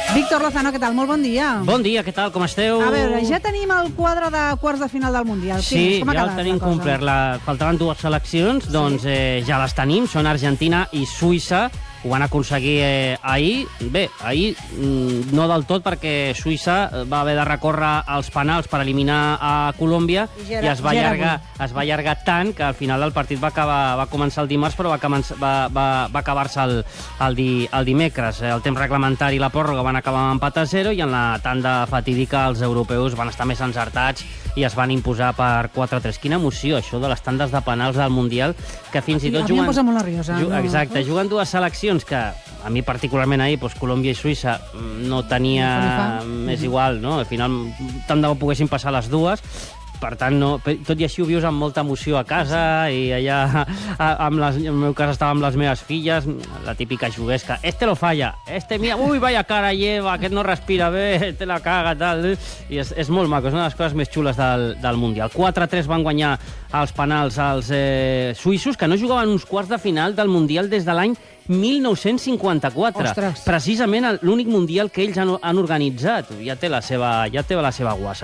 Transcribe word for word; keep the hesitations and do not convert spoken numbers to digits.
Víctor Lozano, què tal? Molt bon dia. Bon dia, què tal? Com esteu? A veure, ja tenim el quadre de quarts de final del Mundial. Sí, com ha ja el quedat tenim la cosa? complert. La... Faltaven dues seleccions, doncs eh, ja les tenim. Són Argentina i Suïssa. Ho van aconseguir eh, ahir. Bé, ahir mm, no del tot, perquè Suïssa va haver de recórrer als penals per eliminar a Colòmbia i, Gera, i es, va allargar, es va allargar tant que al final del partit va, acabar, va començar el dimarts, però va, va, va, va acabar-se el, el, di, el dimecres. El temps reglamentari i la pròrroga van acabar amb empat a zero i en la tanda fatídica els europeus van estar més encertats i es van imposar per quatre a tres. Quina emoció, això de les tandes de penals del Mundial, que fins i tot a mi juguen... em posa molt nerviosa. Ju No? exacte, juguen dues seleccions que a mi particularment ahir, doncs, Colòmbia i Suïssa no tenia més igual, no? Al final tant de bo poguessin passar les dues. Per tant, no, tot i així ho vius amb molta emoció a casa i allà, a, amb les, en el meu cas estava amb les meves filles, la típica juguesca, este lo falla, este mira, ui, vaya cara lleva, aquest no respira bé, te la caga, tal, i és, és molt maco, és una de les coses més xules del, del Mundial. quatre a tres van guanyar els penals als eh, suïssos, que no jugaven uns quarts de final del Mundial des de l'any mil nou-cents cinquanta-quatre. Ostres. Precisament l'únic Mundial que ells han, han organitzat. Ja té la seva, ja té la seva guassa.